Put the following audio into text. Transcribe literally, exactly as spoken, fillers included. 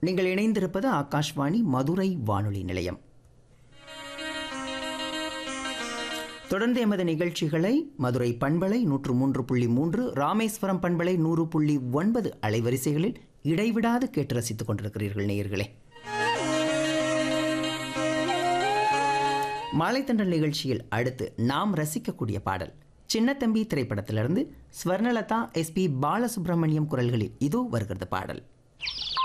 நீங்கள் இணைந்திருப்பது ஆகாஷ்வாணி மதுரை வானொலி நிலையம். தொடர்ந்து எமது நிகழ்ச்சிகளை மதுரை பண்பலை நூற்று மூன்று புள்ளி மூன்று, ராமேஸ்வரம் பண்பலை நூறு புள்ளி ஒன்பது அலைவரிசைகளில் இடைவிடாது கேட்டு ரசித்துக் கொண்டிருக்கிறீர்கள் நேயர்களே. மாலைத்தண்டல் நிகழ்ச்சியில் அடுத்து நாம் ரசிக்கக்கூடிய பாடல் சின்னத்தம்பி திரைப்படத்திலிருந்து ஸ்வர்ணலதா, எஸ் பி பாலசுப்ரமணியம் குரல்களில் இதோ வருகிறது பாடல்.